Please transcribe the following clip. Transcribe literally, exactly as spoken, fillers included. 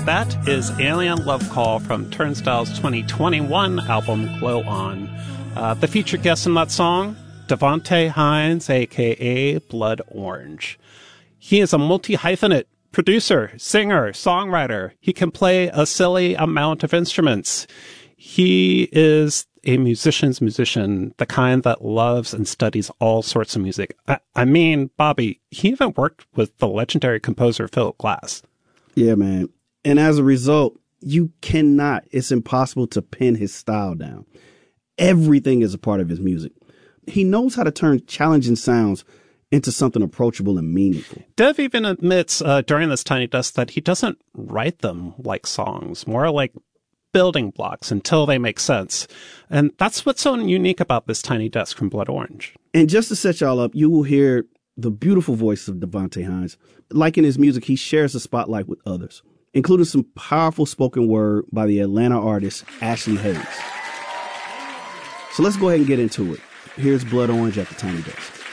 That is Alien Love Call from Turnstile's twenty twenty-one album, Glow On. Uh, the featured guest in that song, Devonte Hines, a k a. Blood Orange. He is a multi-hyphenate producer, singer, songwriter. He can play a silly amount of instruments. He is a musician's musician, the kind that loves and studies all sorts of music. I, I mean, Bobby, he even worked with the legendary composer Philip Glass. Yeah, man. And as a result, you cannot, it's impossible to pin his style down. Everything is a part of his music. He knows how to turn challenging sounds into something approachable and meaningful. Dev even admits uh, during this Tiny Desk that he doesn't write them like songs, more like building blocks until they make sense. And that's what's so unique about this Tiny Desk from Blood Orange. And just to set y'all up, you will hear the beautiful voice of Devonte Hines. Like in his music, he shares the spotlight with others, including some powerful spoken word by the Atlanta artist Ashley Hayes. So let's go ahead and get into it. Here's Blood Orange at the Tiny Desk.